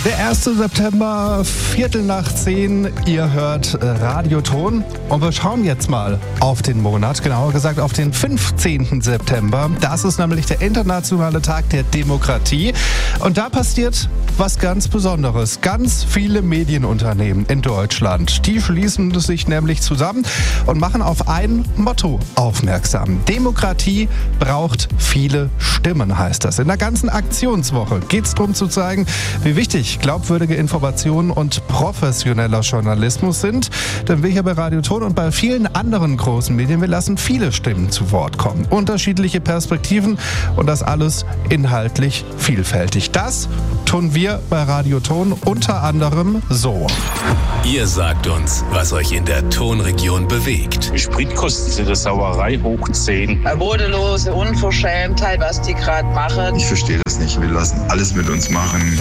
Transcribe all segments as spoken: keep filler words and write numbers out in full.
Der erste September, Viertel nach zehn, ihr hört Radioton und wir schauen jetzt mal auf den Monat, genauer gesagt auf den fünfzehnten September. Das ist nämlich der internationale Tag der Demokratie und da passiert was ganz Besonderes. Ganz viele Medienunternehmen in Deutschland, die schließen sich nämlich zusammen und machen auf ein Motto aufmerksam. Demokratie braucht viele Stimmen, heißt das. In der ganzen Aktionswoche geht es darum zu zeigen, wie wichtig glaubwürdige Informationen und professioneller Journalismus sind. Denn wir hier bei Radioton und bei vielen anderen großen Medien, wir lassen viele Stimmen zu Wort kommen. Unterschiedliche Perspektiven und das alles inhaltlich vielfältig. Das tun wir bei Radioton unter anderem so. Ihr sagt uns, was euch in der Tonregion bewegt. Die Spritkosten sind eine Sauerei hoch zehn. Eine bodenlose Unverschämtheit, was die gerade machen. Ich verstehe das nicht. Wir lassen alles mit uns machen.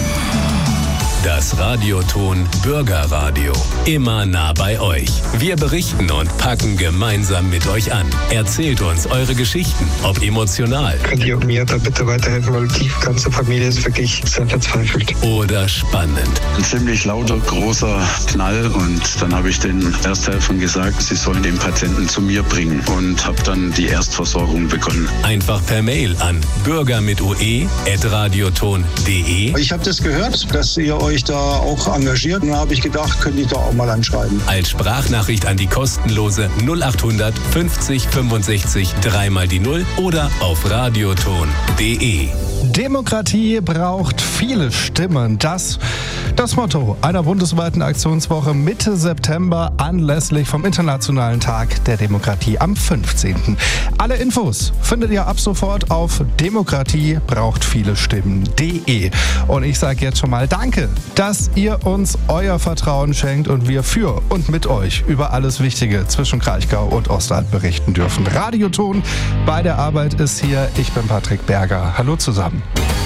Das Radioton Bürgerradio. Immer nah bei euch. Wir berichten und packen gemeinsam mit euch an. Erzählt uns eure Geschichten, ob emotional. Könnt ihr mir da bitte weiterhelfen, weil die ganze Familie ist wirklich sehr verzweifelt. Oder spannend. Ein ziemlich lauter, großer Knall und dann habe ich den Ersthelfern gesagt, sie sollen den Patienten zu mir bringen und habe dann die Erstversorgung begonnen. Einfach per Mail an bürger mit ue at radioton punkt de. Ich habe das gehört, dass ihr euch da auch engagiert und da habe ich gedacht, könnte ich da auch mal anschreiben. Als Sprachnachricht an die kostenlose null acht hundert fünfzig fünfundsechzig dreimal die Null oder auf radioton punkt de. Demokratie braucht viele Stimmen. Das das Motto einer bundesweiten Aktionswoche Mitte September anlässlich vom Internationalen Tag der Demokratie am fünfzehnten Alle Infos findet ihr ab sofort auf demokratie braucht viele Stimmen punkt de. Und ich sage jetzt schon mal Danke, dass ihr uns euer Vertrauen schenkt und wir für und mit euch über alles Wichtige zwischen Kraichgau und Ostend berichten dürfen. Radioton bei der Arbeit ist hier. Ich bin Patrick Berger. Hallo zusammen.